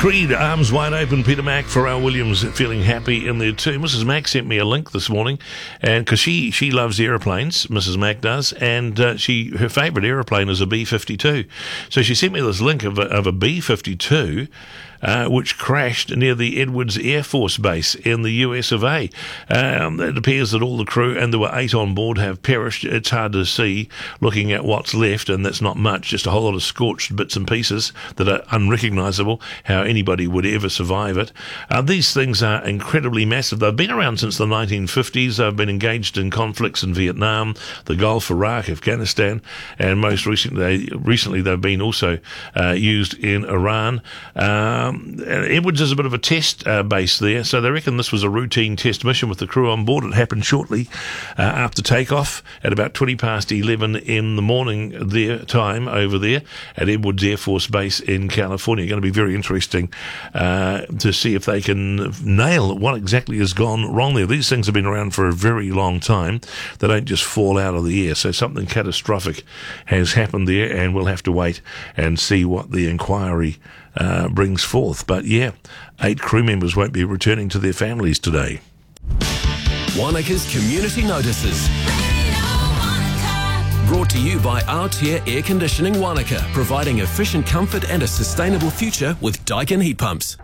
Creed, arms wide open. Peter Mac, Pharrell Williams feeling happy in there too. Mrs. Mac sent me a link this morning, and because she loves aeroplanes, Mrs. Mac does, and her favourite aeroplane is a B-52. So she sent me this link of a B-52. Which crashed near the Edwards Air Force Base in the US of A. It appears that all the crew, and there were 8 on board, have perished. It's hard to see looking at what's left, and that's not much, just a whole lot of scorched bits and pieces that are unrecognisable, how anybody would ever survive it. These things are incredibly massive. They've been around since the 1950s. They've been engaged in conflicts in Vietnam, the Gulf, Iraq, Afghanistan, and most recently they've been also used in Iran. Edwards is a bit of a test base there, so they reckon this was a routine test mission with the crew on board. It happened shortly after takeoff at about 20 past 11 in the morning their time over there at Edwards Air Force Base in California. Going to be very interesting to see if they can nail what exactly has gone wrong there. These things have been around for a very long time. They don't just fall out of the air, so something catastrophic has happened there, and we'll have to wait and see what the inquiry brings forth. But yeah, 8 crew members won't be returning to their families today. Wanaka's Community Notices. Brought to you by Aotea Air Conditioning Wanaka, providing efficient comfort and a sustainable future with Daikin heat pumps.